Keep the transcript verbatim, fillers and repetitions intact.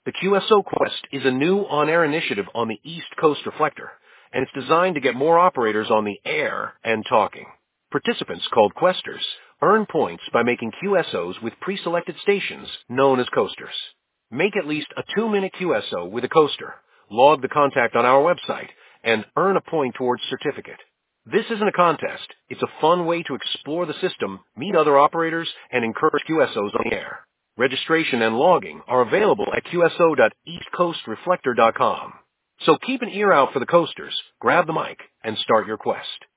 The Q S O Quest is a new on-air initiative on the East Coast Reflector, and it's designed to get more operators on the air and talking. Participants, called Questers, earn points by making Q S Os with pre-selected stations known as coasters. Make at least a two-minute Q S O with a coaster, log the contact on our website, and earn a point towards certificate. This isn't a contest. It's a fun way to explore the system, meet other operators, and encourage Q S Os on the air. Registration and logging are available at Q S O dot east coast reflector dot com. So keep an ear out for the coasters, grab the mic, and start your quest.